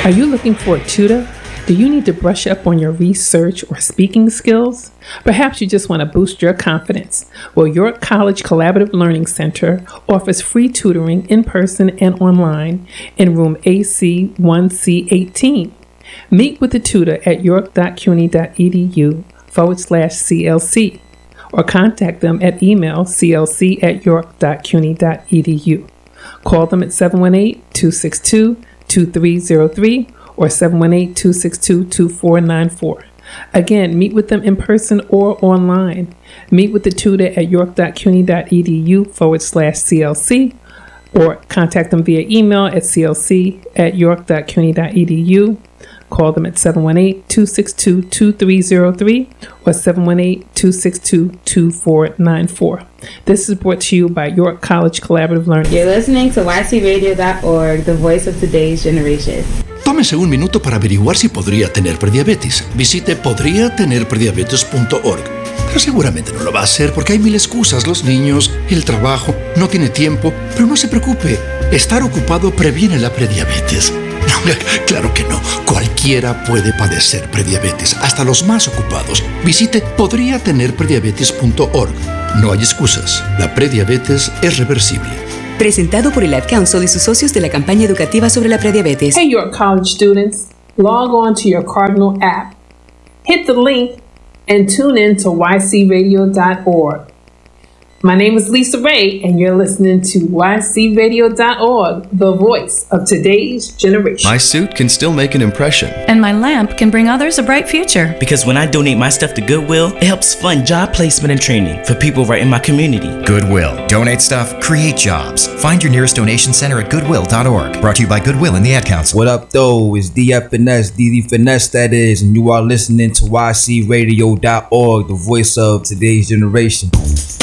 Are you looking for a tutor? Do you need to brush up on your research or speaking skills? Perhaps you just want to boost your confidence. Well, York College Collaborative Learning Center offers free tutoring in person and online in room AC1C18. Meet with a tutor at york.cuny.edu/CLC or contact them at email clc@york.cuny.edu. Call them at 718-262-2303 or 718-262-2494. Again, meet with them in person or online. Meet with the tutor at york.cuny.edu/CLC or contact them via email at clc@york.cuny.edu. Call them at 718-262-2303 or 718-262-2494. This is brought to you by York College Collaborative Learning. You're listening to ycradio.org, the voice of today's generation. Tómese un minuto para averiguar si podría tener prediabetes. Visite podriatenerprediabetes.org. Pero seguramente no lo va a hacer porque hay mil excusas. Los niños, el trabajo, no tiene tiempo. Pero no se preocupe, estar ocupado previene la prediabetes. No, claro que no. Cualquiera puede padecer prediabetes, hasta los más ocupados. Visite podriatenerprediabetes.org. No hay excusas. La prediabetes es reversible. Presentado por el Ad Council y sus socios de la campaña educativa sobre la prediabetes. Hey, York College students, log on to your Cardinal app. Hit the link and tune in to ycradio.org. My name is Lisa Ray, and you're listening to ycradio.org, the voice of today's generation. My suit can still make an impression. And my lamp can bring others a bright future. Because when I donate my stuff to Goodwill, it helps fund job placement and training for people right in my community. Goodwill. Donate stuff, create jobs. Find your nearest donation center at goodwill.org. Brought to you by Goodwill and the Ad Council. What up, though? It's DFNS, DD Finesse, that is, and you are listening to ycradio.org, the voice of today's generation.